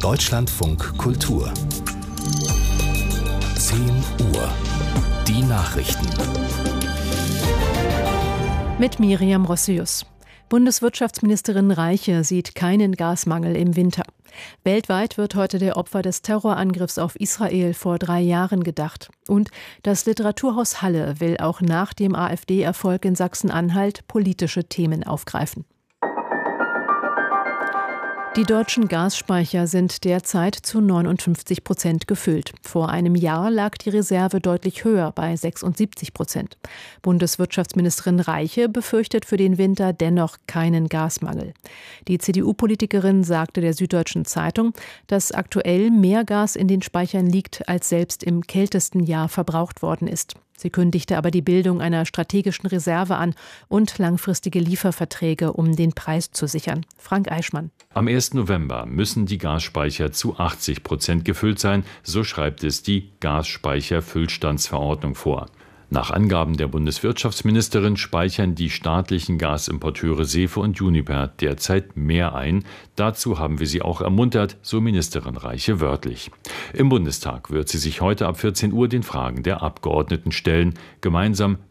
Deutschlandfunk Kultur 10 Uhr. Die Nachrichten. Mit Miriam Rossius. Bundeswirtschaftsministerin Reiche sieht keinen Gasmangel im Winter. Weltweit wird heute der Opfer des Terrorangriffs auf Israel vor 3 Jahren gedacht. Und das Literaturhaus Halle will auch nach dem AfD-Erfolg in Sachsen-Anhalt politische Themen aufgreifen. Die deutschen Gasspeicher sind derzeit zu 59% gefüllt. Vor einem Jahr lag die Reserve deutlich höher, bei 76%. Bundeswirtschaftsministerin Reiche befürchtet für den Winter dennoch keinen Gasmangel. Die CDU-Politikerin sagte der Süddeutschen Zeitung, dass aktuell mehr Gas in den Speichern liegt, als selbst im kältesten Jahr verbraucht worden ist. Sie kündigte aber die Bildung einer strategischen Reserve an und langfristige Lieferverträge, um den Preis zu sichern. Frank Eichmann. Am 1. November müssen die Gasspeicher zu 80% gefüllt sein, so schreibt es die Gasspeicherfüllstandsverordnung vor. Nach Angaben der Bundeswirtschaftsministerin speichern die staatlichen Gasimporteure Sefe und Uniper derzeit mehr ein. Dazu haben wir sie auch ermuntert, so Ministerin Reiche wörtlich. Im Bundestag wird sie sich heute ab 14 Uhr den Fragen der Abgeordneten stellen. Gemeinsam